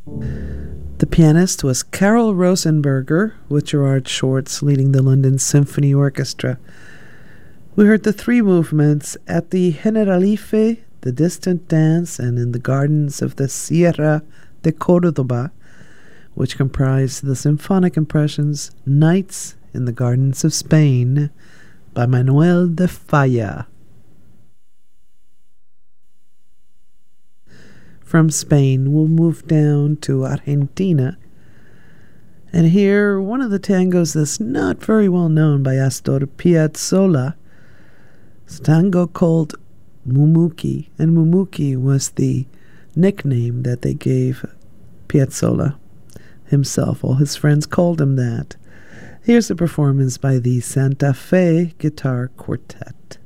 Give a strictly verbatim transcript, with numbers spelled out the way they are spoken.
The pianist was Carol Rosenberger, with Gerard Schwartz leading the London Symphony Orchestra. We heard the three movements at the Generalife, the Distant Dance, and in the Gardens of the Sierra de Córdoba, which comprised the symphonic impressions Nights in the Gardens of Spain by Manuel de Falla. From Spain, we'll move down to Argentina and hear one of the tangos that's not very well known by Astor Piazzolla. It's a tango called Mumuki, and Mumuki was the nickname that they gave Piazzolla himself. All his friends called him that. Here's a performance by the Santa Fe Guitar Quartet.